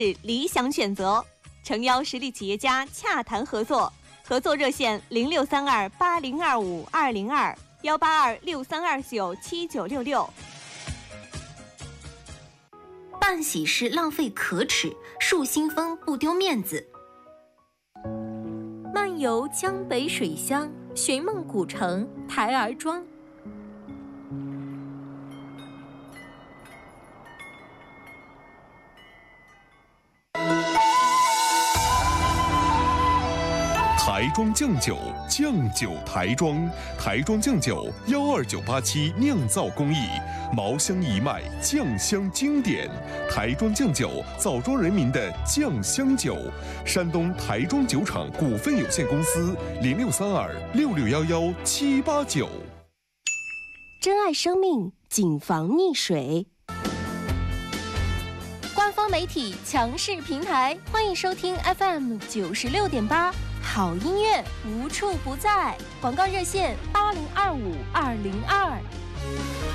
是理想选择。诚邀实力企业家洽谈合作，合作热线0632802522，18263297966。 办喜事浪费可耻，树新风不丢面子。 漫游江北水乡，寻梦古城台儿庄。 台庄酱酒，酱酒台庄，台庄酱酒12987酿造工艺，茅香一脉，酱香经典。台庄酱酒，枣庄人民的酱香酒。山东台庄酒厂股份有限公司063266118789。 珍爱生命，谨防溺水。 官方媒体强势平台，欢迎收听 FM 96.8。好音乐无处不在，广告热线8025-202。